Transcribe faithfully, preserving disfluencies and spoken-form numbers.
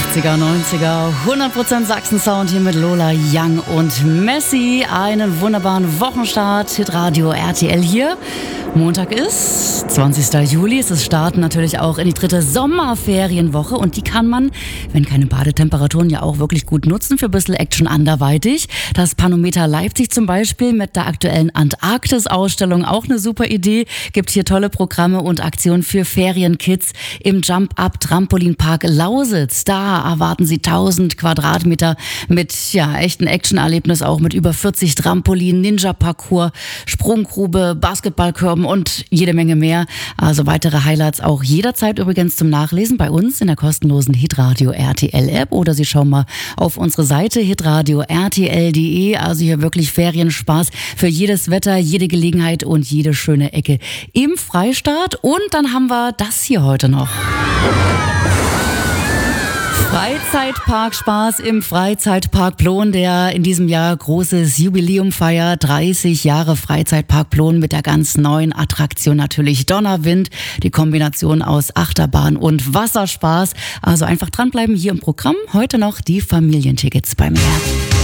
achtziger, neunziger, hundert Prozent Sachsen-Sound hier mit Lola Young und Messi. Einen wunderbaren Wochenstart, Hitradio R T L hier. Montag ist zwanzigster Juli. Es ist starten natürlich auch in die dritte Sommerferienwoche und die kann man, wenn keine Badetemperaturen, ja auch wirklich gut nutzen für ein bisschen Action anderweitig. Das Panometer Leipzig zum Beispiel mit der aktuellen Antarktis-Ausstellung auch eine super Idee. Gibt hier tolle Programme und Aktionen für Ferienkids im Jump-Up-Trampolinpark Lausitz. Da erwarten Sie tausend Quadratmeter mit ja echten Action-Erlebnis, auch mit über vierzig Trampolinen, Ninja-Parcours, Sprunggrube, Basketballkörben und jede Menge mehr. Also weitere Highlights auch jederzeit übrigens zum Nachlesen bei uns in der kostenlosen Hitradio R T L App oder Sie schauen mal auf unsere Seite hitradio r t l punkt d e. Also hier wirklich Ferienspaß für jedes Wetter, jede Gelegenheit und jede schöne Ecke im Freistaat. Und dann haben wir das hier heute noch. Freizeitparkspaß im Freizeitpark Plon, der in diesem Jahr großes Jubiläum feiert. dreißig Jahre Freizeitpark Plon mit der ganz neuen Attraktion natürlich Donnerwind. Die Kombination aus Achterbahn und Wasserspaß. Also einfach dranbleiben hier im Programm. Heute noch die Familientickets beim R.